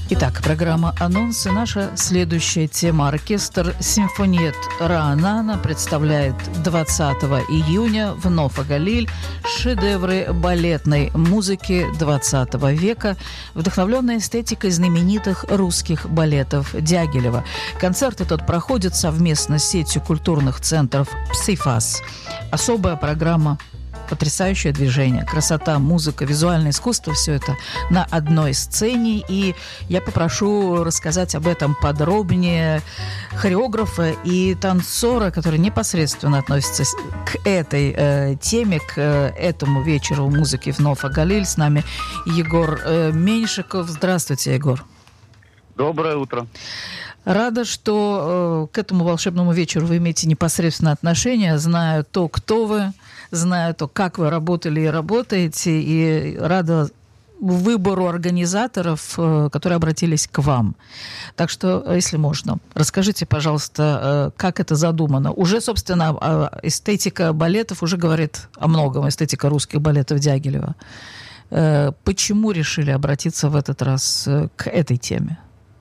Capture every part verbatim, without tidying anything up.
Итак, программа «Анонсы». Наша следующая тема. Оркестр «Симфониет Раанана» представляет двадцатого июня в Нофа-Галиль шедевры балетной музыки двадцатого века, вдохновленные эстетикой знаменитых русских балетов Дягилева. Концерт этот проходит совместно с сетью культурных центров «Псифас». Особая программа, потрясающее движение, красота, музыка, визуальное искусство – все это на одной сцене. И я попрошу рассказать об этом подробнее хореографа и танцора, который непосредственно относится к этой э, теме, к э, этому вечеру музыки в Нофа-Галиль. С нами Егор э, Меньшиков. Здравствуйте, Егор. Доброе утро. Рада, что э, к этому волшебному вечеру вы имеете непосредственное отношение. Знаю то, кто вы, знаю то, как вы работали и работаете, и рада выбору организаторов, э, которые обратились к вам. Так что, если можно, расскажите, пожалуйста, э, как это задумано. Уже, собственно, эстетика балетов уже говорит о многом, эстетика русских балетов Дягилева. Э, почему решили обратиться в этот раз э, к этой теме?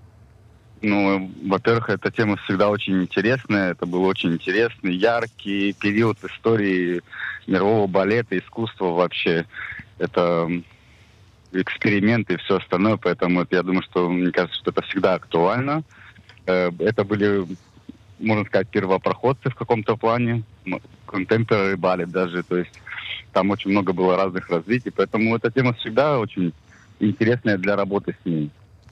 Ну, во-первых, эта тема всегда очень интересная. Это был очень интересный, яркий период истории мирового балета, искусства вообще. Это эксперименты и все остальное. Поэтому это, я думаю, что, мне кажется, что это всегда актуально. Это были, можно сказать, первопроходцы в каком-то плане. Contemporary балет даже. То есть там очень много было разных развитий. Поэтому эта тема всегда очень интересная для работы с ней.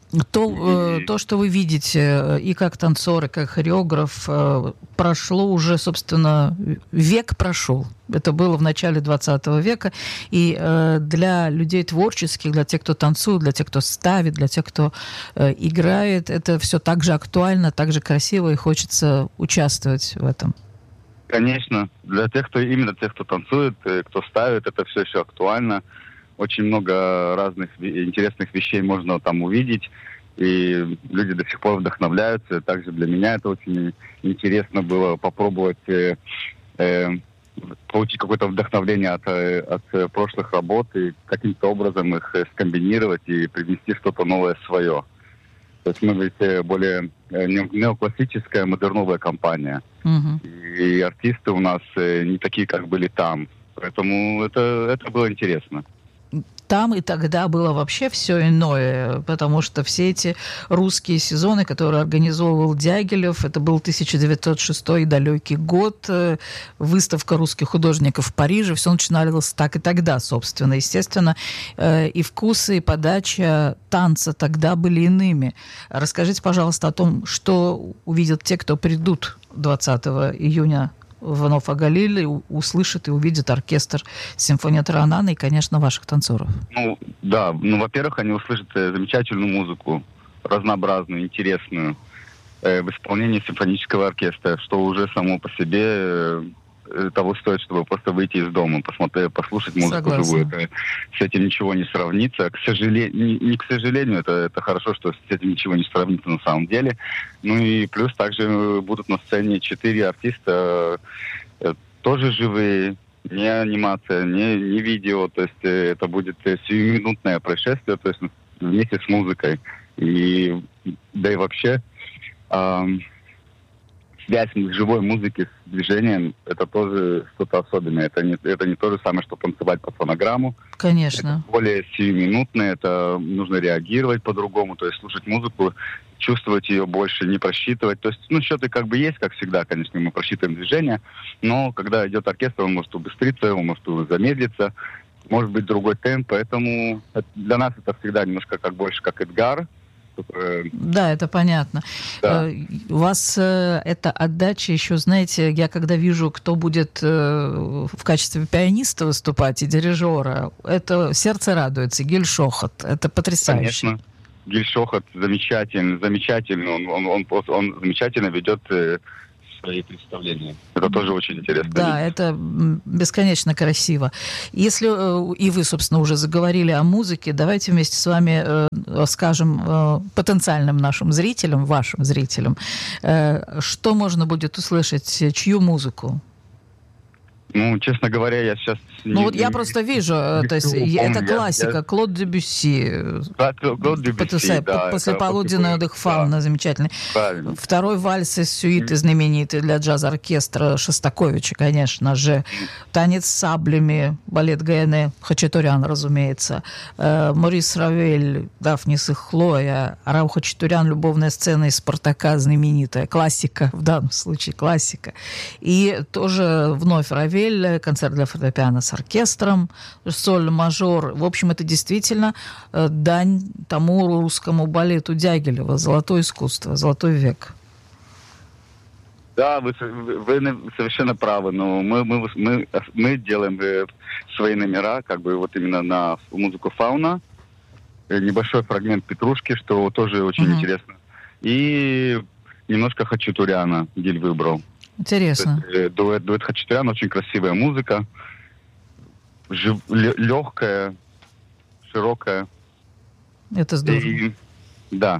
То, то, что вы видите и как танцор, и как хореограф, прошло уже, собственно, век прошел. Это было в начале двадцатого века. И для людей творческих, для тех, кто танцует, для тех, кто ставит, для тех, кто играет, это все так же актуально, так же красиво, и хочется участвовать в этом. Конечно. Для тех, кто именно тех, кто танцует, кто ставит, это все еще актуально. Очень много разных интересных вещей можно там увидеть, и люди до сих пор вдохновляются. Также для меня это очень интересно было попробовать э, э, получить какое-то вдохновение от, от прошлых работ и каким-то образом их скомбинировать и привнести что-то новое свое. То есть мы ведь более неоклассическая, модерновая компания. Mm-hmm. И артисты у нас не такие, как были там. Поэтому это, это было интересно. Там и тогда было вообще все иное, потому что все эти русские сезоны, которые организовывал Дягилев, это был тысяча девятьсот шестой далекий год, выставка русских художников в Париже, все начиналось так и тогда, собственно. Естественно, и вкусы, и подача танца тогда были иными. Расскажите, пожалуйста, о том, что увидят те, кто придут двадцатого июня в Нофа-Галиль, услышит и увидит оркестр «Симфониет Раанана» и, конечно, ваших танцоров. Ну, да. Ну, во-первых, они услышат замечательную музыку, разнообразную, интересную, э, в исполнении симфонического оркестра, что уже само по себе э, того стоит, чтобы просто выйти из дома, посмотреть, послушать музыку живую. Это, с этим ничего не сравнится. К сожалению, не, не к сожалению, это, это хорошо, что с этим ничего не сравнится на самом деле. Ну и плюс также будут на сцене четыре артиста, э, тоже живые, не анимация, не, не видео, то есть э, это будет сиюминутное происшествие, то есть вместе с музыкой. И, да и вообще... Э, связь живой музыки с движением, это тоже что-то особенное. Это не, это не то же самое, что танцевать по фонограмму. Конечно. Это более сиюминутное, это нужно реагировать по-другому, то есть слушать музыку, чувствовать ее больше, не просчитывать. То есть, ну, счеты как бы есть, как всегда, конечно, мы просчитываем движение, но когда идет оркестр, он может убыстриться, он может замедлиться, может быть другой темп, поэтому для нас это всегда немножко как больше как Эдгар. Да, это понятно. Да. У вас э, эта отдача еще, знаете, я когда вижу, кто будет э, в качестве пианиста выступать и дирижера, это сердце радуется. Гиль Шохот, это потрясающе. Конечно. Гиль Шохот замечательный, замечательный. Он, он, он, он, он замечательно ведет э, свои представления. Это тоже очень интересно. Да, видеть. Это бесконечно красиво. Если и вы, собственно, уже заговорили о музыке, давайте вместе с вами э, скажем э, потенциальным нашим зрителям, вашим зрителям, э, что можно будет услышать, чью музыку? Ну, честно говоря, я сейчас... Ну, не, вот я не, просто вижу, не то есть помню, это классика, я... Клод Дебюсси. Да, Клод Дебюсси, да. Послеполуденный отдых фауна, да. Замечательный. Правильно. Второй вальс из сюиты, знаменитый для джаз-оркестра Шостаковича, конечно же. Танец с саблями, балет Гаэне, Хачатурян, разумеется. Морис Равель, Дафнис и Хлоя. Рау Хачатурян, любовная сцена из «Спартака», знаменитая. Классика, в данном случае классика. И тоже вновь Равель, концерт для фортепиано с оркестром, соль-мажор. В общем, это действительно дань тому русскому балету Дягилева. Золотое искусство, золотой век. Да, вы, вы совершенно правы. Но мы, мы, мы, мы делаем свои номера, как бы вот именно на музыку фауна. Небольшой фрагмент Петрушки, что тоже очень угу. интересно. И немножко Хачатуряна Гиль выбрал. Интересно. Есть, дуэт, дуэт Хачатурян, очень красивая музыка, жив, легкая, широкая. Это здорово. И, да.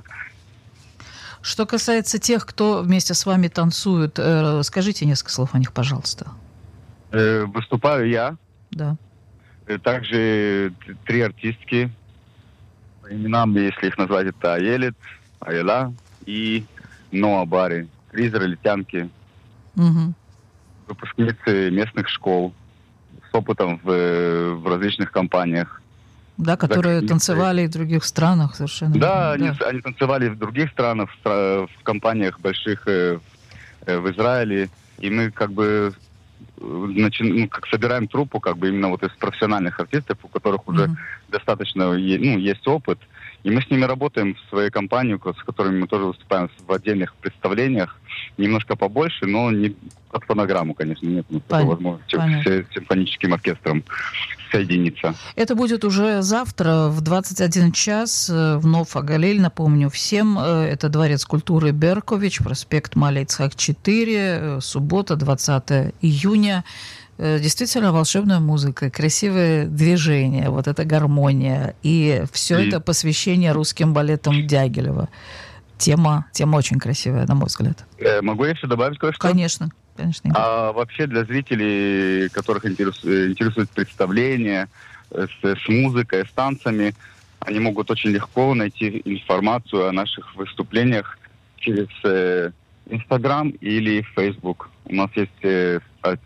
Что касается тех, кто вместе с вами танцует, э, скажите несколько слов о них, пожалуйста. Э, выступаю я. Да. Также три артистки. По именам, если их назвать, это Аелит, Айла и Ноа Бари. Три израильтянки. Угу. Выпускницы местных школ с опытом в, в различных компаниях. Да, которые так, танцевали и в других странах совершенно. Да, они, да. Они танцевали в других странах, в, в компаниях больших э, э, в Израиле. И мы как бы начи, ну, как собираем труппу как бы именно вот из профессиональных артистов, у которых уже mm-hmm. достаточно ну, есть опыт. И мы с ними работаем в своей компании, с которыми мы тоже выступаем в отдельных представлениях. Немножко побольше, но не под фонограмму, конечно, нет такой возможности с симфоническим оркестром соединиться. Это будет уже завтра в двадцать один час в Ноф-а-Галиль. Напомню всем, это Дворец культуры Беркович, проспект Маля-Ицхак четыре, суббота, двадцатого июня. Действительно волшебная музыка, красивое движение, вот эта гармония. И все и... это посвящение русским балетам Дягилева. Тема, тема очень красивая, на мой взгляд. Э, могу я еще добавить кое-что? Конечно. Конечно. А вообще для зрителей, которых интересует, интересует представление с, с музыкой, с танцами, они могут очень легко найти информацию о наших выступлениях через Инстаграм э, или Фейсбук. У нас есть э, э,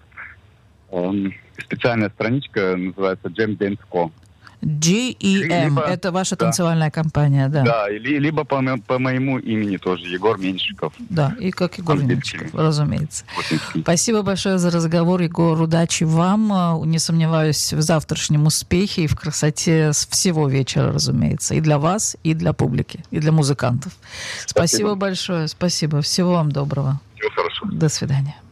специальная страничка, называется джем дэнс точка ко. джи и эм, либо, это ваша да. танцевальная компания, да? Да, либо по, по моему имени тоже, Егор Меньшиков. Да, и как Егор Меньшиков, разумеется. Спасибо большое за разговор, Егор, удачи вам. Не сомневаюсь в завтрашнем успехе и в красоте всего вечера, разумеется, и для вас, и для публики, и для музыкантов. Спасибо, спасибо большое, спасибо. Всего вам доброго. Всего хорошего. До свидания.